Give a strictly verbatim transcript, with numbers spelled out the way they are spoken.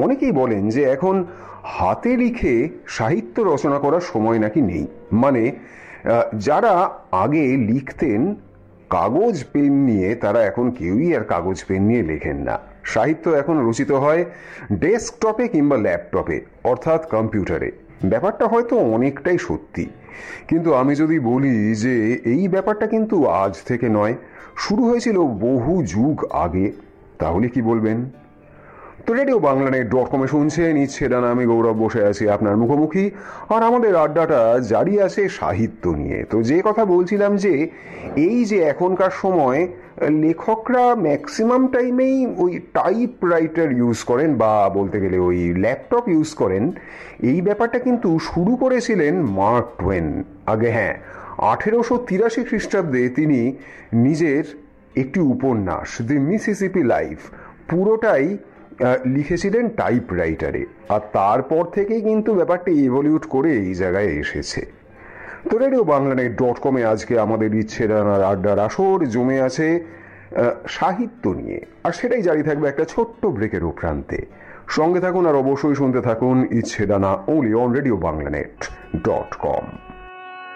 অনেকেই বলেন যে এখন হাতে লিখে সাহিত্য রচনা করার সময় নাকি নেই। মানে যারা আগে লিখতেন কাগজ পেন নিয়ে, তারা এখন কেউই আর কাগজ পেন নিয়ে লেখেন না। সাহিত্য এখন রচিত হয় ডেস্কটপে কিংবা ল্যাপটপে, অর্থাৎ কম্পিউটারে। ব্যাপারটা হয়তো অনেকটাই সত্যি, কিন্তু আমি যদি বলি যে এই ব্যাপারটা কিন্তু আজ থেকে নয়, শুরু হয়েছিল বহু যুগ আগে, তাহলে কি বলবেন? তো রেডিও বাংলা নেট ডট কমে শুনছেন ইচ্ছে ডানা, আমি গৌরব বসে আছি আপনার মুখোমুখি, আর আমাদের আড্ডাটা জারি আছে সাহিত্য নিয়ে। তো যে কথা বলছিলাম যে এই যে এখনকার সময় লেখকরা ম্যাক্সিমাম টাইমেই ওই টাইপ রাইটার ইউজ করেন, বা বলতে গেলে ওই ল্যাপটপ ইউজ করেন, এই ব্যাপারটা কিন্তু শুরু করেছিলেন মার্ক টুয়েন। আগে হ্যাঁ, আঠেরোশো তিরাশি খ্রিস্টাব্দে তিনি নিজের একটি উপন্যাস দি মিসিসিপি লাইফ পুরোটাই লিখেছিলেন টাইপ রাইটারে, আর তারপর থেকেই কিন্তু ব্যাপারটা ইভলিউট করে এই জায়গায় এসেছে। তো রেডিও বাংলা নেট ডট কমে আজকে আমাদের ইচ্ছে ডানার আড্ডার আসর জমে আছে সাহিত্য নিয়ে, আর সেটাই জারি থাকবে একটা ছোট্ট ব্রেকের উপরান্তে। সঙ্গে থাকুন আর অবশ্যই শুনতে থাকুন ইচ্ছে ডানা, only on radio Bangla net dot com.